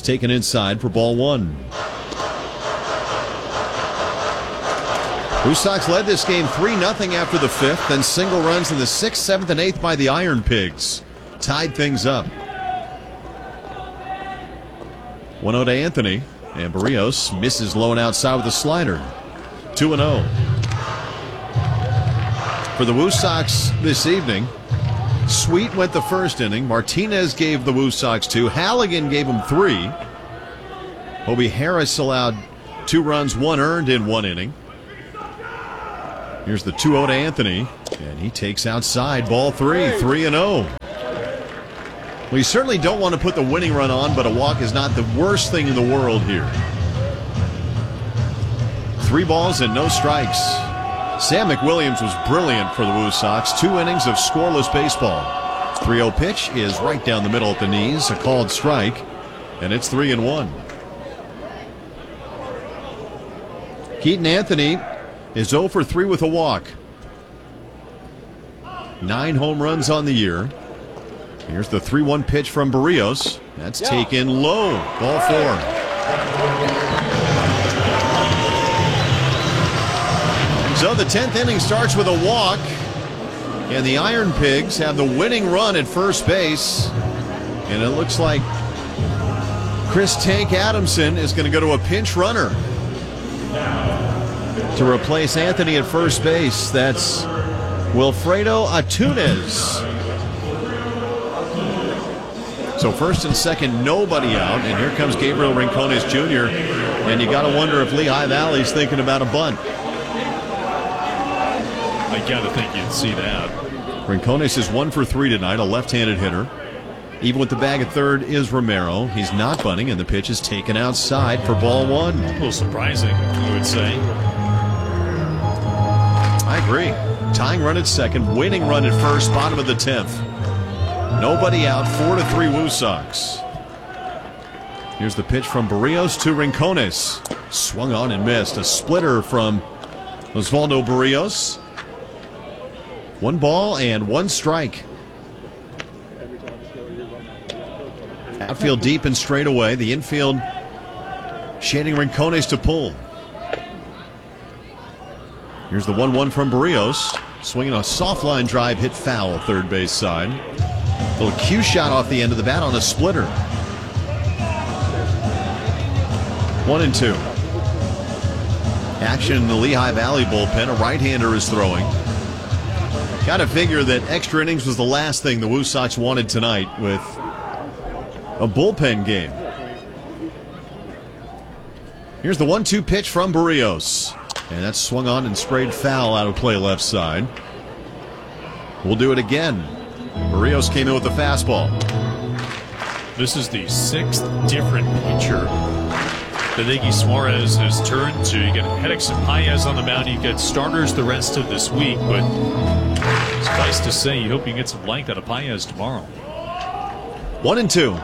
It's taken inside for ball one. Blue Sox led this game 3-0 after the fifth, then single runs in the 6th, 7th, and 8th by the Iron Pigs. Tied things up. 1-0 to Anthony, and Barrios misses low and outside with a slider. 2-0. For the Woo Sox this evening, Sweet went the first inning. Martinez gave the Woo Sox 2. Halligan gave them 3. Hobie Harris allowed 2 runs, 1 earned in 1 inning. Here's the 2-0 to Anthony, and he takes outside, ball 3, 3-0. We certainly don't want to put the winning run on, but a walk is not the worst thing in the world here. 3 balls and no strikes. Sam McWilliams was brilliant for the Woo Sox. 2 innings of scoreless baseball. 3-0 pitch is right down the middle at the knees, a called strike, and it's 3-1. Keaton Anthony is 0 for 3 with a walk. 9 home runs on the year. Here's the 3-1 pitch from Barrios. That's taken low. Ball 4. So the 10th inning starts with a walk, and the Iron Pigs have the winning run at first base, and it looks like Chris Tank Adamson is going to go to a pinch runner to replace Anthony at first base. That's Wilfredo Antunes. So first and second, nobody out, and here comes Gabriel Rincones Jr., and you got to wonder if Lehigh Valley's thinking about a bunt. I got to think you'd see that. Rincones is 1 for 3 tonight, a left-handed hitter. Even with the bag at third is Romero. He's not bunting, and the pitch is taken outside for ball 1. A little surprising, I would say. I agree. Tying run at second, winning run at first, bottom of the 10th. Nobody out, 4-3 Woo Sox. Here's the pitch from Barrios to Rincones. Swung on and missed. A splitter from Osvaldo Barrios. 1 ball and 1 strike. Outfield deep and straight away. The infield shading Rincones to pull. Here's the 1-1 from Barrios. Swinging a soft line drive, hit foul, third base side. A little cue shot off the end of the bat on a splitter. 1-2. Action in the Lehigh Valley bullpen. A right-hander is throwing. Got to figure that extra innings was the last thing the Woo Sox wanted tonight with a bullpen game. Here's the 1-2 pitch from Barrios. And that's swung on and sprayed foul out of play left side. We'll do it again. Barrios came in with the fastball. This is the 6th different pitcher that Iggy Suarez has turned to. You get Hedix and Paez on the mound. You get starters the rest of this week, but it's nice to say you hope you can get some length out of Paez tomorrow. 1-2.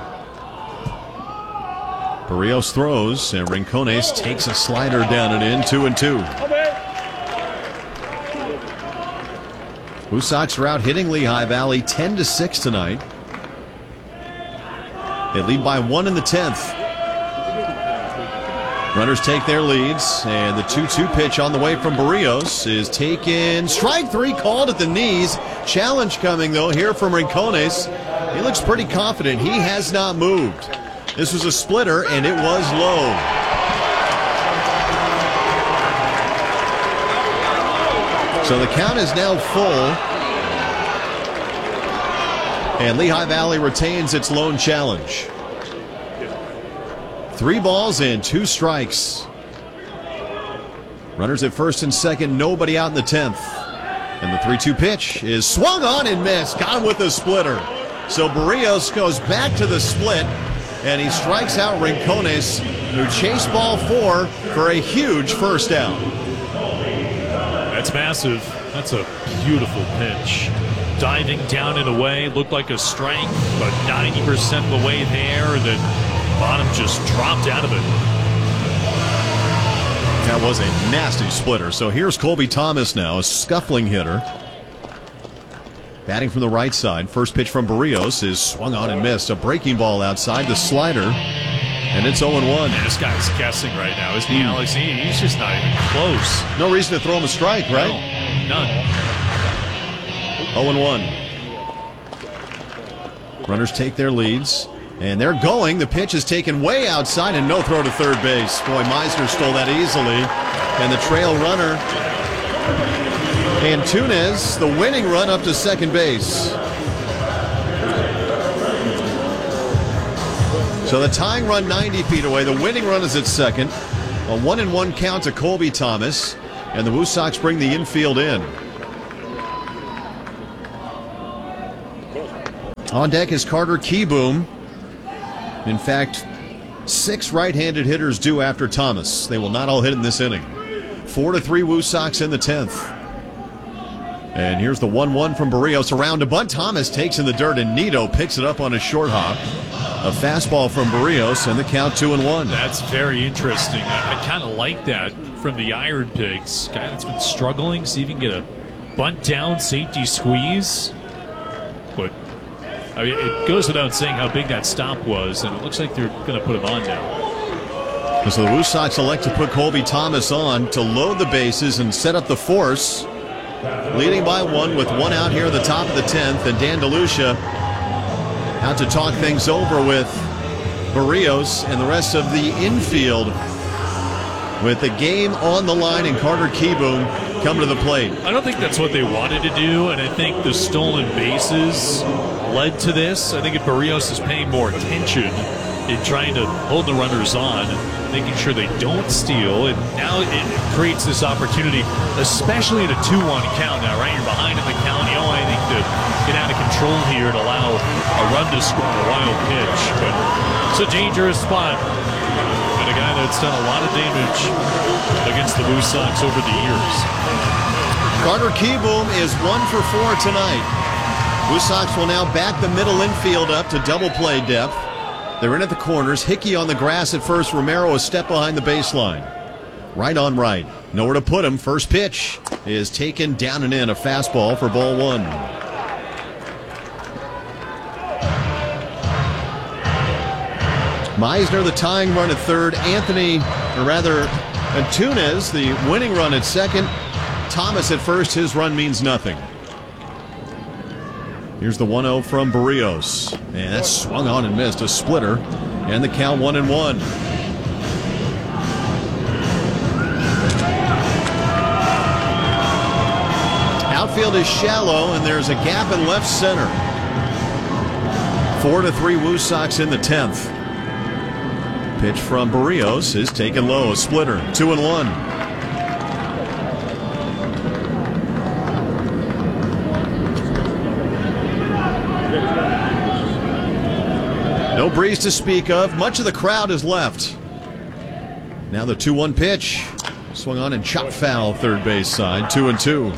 Barrios throws, and Rincones takes a slider down and in. 2-2. Woo Sox are out hitting Lehigh Valley 10-6 tonight. They lead by 1 in the 10th. Runners take their leads, and the 2-2 pitch on the way from Barrios is taken. Strike 3 called at the knees. Challenge coming, though, here from Rincones. He looks pretty confident. He has not moved. This was a splitter, and it was low. So the count is now full, and Lehigh Valley retains its lone challenge. 3 balls and 2 strikes. Runners at first and second, nobody out in the 10th. And the 3-2 pitch is swung on and missed. Gone with the splitter. So Barrios goes back to the split, and he strikes out Rincones, who chased ball 4 for a huge first out. That's massive. That's a beautiful pitch. Diving down and away, looked like a strike, but 90% of the way there. Then bottom just dropped out of it. That was a nasty splitter. So here's Colby Thomas now, a scuffling hitter. Batting from the right side. First pitch from Barrios is swung on and missed. A breaking ball outside, the slider. And it's 0-1. Man, this guy's guessing right now, isn't he, Alex? He's just not even close. No reason to throw him a strike, right? No, none. 0-1. Runners take their leads, and they're going. The pitch is taken way outside, and no throw to third base. Boy, Meisner stole that easily. And the trail runner, Antunes, the winning run up to second base. So the tying run 90 feet away. The winning run is at second. A 1-1 count to Colby Thomas, and the Woo Sox bring the infield in. On deck is Carter Kieboom. In fact, 6 right-handed hitters due after Thomas. They will not all hit in this inning. 4-3 Woo Sox in the 10th. And here's the 1-1 from Barrios. Around to bunt. Thomas takes in the dirt, and Nito picks it up on his short hop. A fastball from Barrios, and the count 2-1. That's very interesting. I kind of like that from the Iron Pigs. Guy that's been struggling, see if he can get a bunt down safety squeeze. But I mean, it goes without saying how big that stop was, and it looks like they're going to put him on now. So the Woo Sox elect to put Colby Thomas on to load the bases and set up the force. Leading by 1 with 1 out here at the top of the 10th, and Dan DeLucia out to talk things over with Barrios and the rest of the infield, with the game on the line and Carter Kieboom come to the plate. I don't think that's what they wanted to do, and I think the stolen bases led to this. I think if Barrios is paying more attention in trying to hold the runners on, making sure they don't steal, and now it creates this opportunity, especially at a 2-1 count now, right? You're behind in the count. You know, I think to get out of control here to allow a run to score a wild pitch. But it's a dangerous spot. And a guy that's done a lot of damage against the Woo Sox over the years. Carter Kieboom is 1 for 4 tonight. Woo Sox will now back the middle infield up to double play depth. They're in at the corners. Hickey on the grass at first. Romero a step behind the baseline. Right on right. Nowhere to put him. First pitch is taken down and in. A fastball for ball 1. Meisner the tying run at third. Antunes the winning run at second. Thomas at first. His run means nothing. Here's the 1-0 from Barrios. And that's swung on and missed. A splitter. And the count 1-1. Outfield is shallow, and there's a gap in left center. 4-3 Woo Sox in the 10th. Pitch from Barrios is taken low. A splitter. 2-1. No breeze to speak of. Much of the crowd is left. Now the 2-1 pitch. Swung on and chopped foul third base side. 2-2.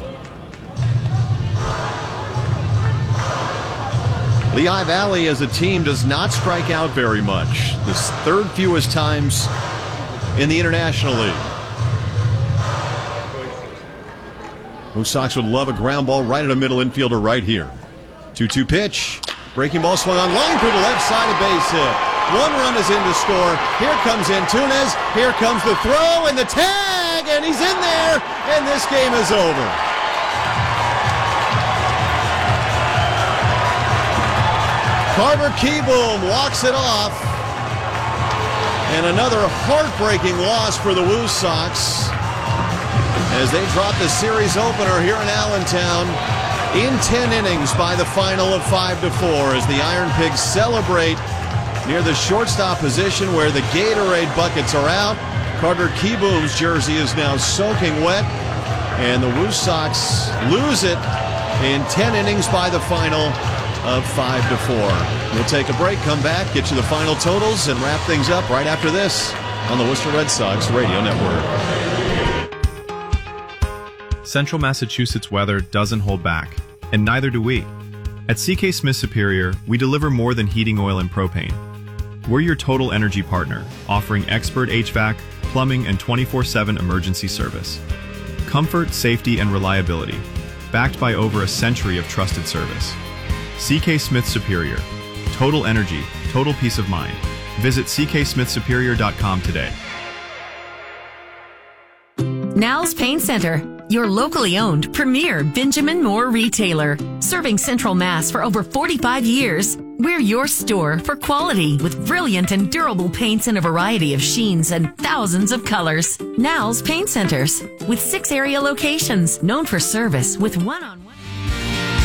Lehigh Valley as a team does not strike out very much. The third fewest times in the International League. Woo Sox would love a ground ball right at a middle infielder right here. 2-2 pitch. Breaking ball swung on line through the left side, a base hit. 1 run is in to score. Here comes Antunes. Here comes the throw and the tag, and he's in there, and this game is over. Carter Kieboom walks it off, and another heartbreaking loss for the Woo Sox as they drop the series opener here in Allentown in 10 innings by the final of 5-4 as the Iron Pigs celebrate near the shortstop position where the Gatorade buckets are out. Carter Kieboom's jersey is now soaking wet, and the Woo Sox lose it in 10 innings by the final of 5-4. We'll take a break, come back, get you the final totals, and wrap things up right after this on the Worcester Red Sox Radio Network. Central Massachusetts weather doesn't hold back, and neither do we. At CK Smith Superior, we deliver more than heating oil and propane. We're your total energy partner, offering expert HVAC, plumbing, and 24/7 emergency service. Comfort, safety, and reliability, backed by over a century of trusted service. CK Smith Superior. Total energy, total peace of mind. Visit cksmithsuperior.com today. Now's Paint Center, your locally owned premier Benjamin Moore retailer. Serving Central Mass for over 45 years. We're your store for quality with brilliant and durable paints in a variety of sheens and thousands of colors. Now's Paint Centers with 6 area locations known for service with one-on-one.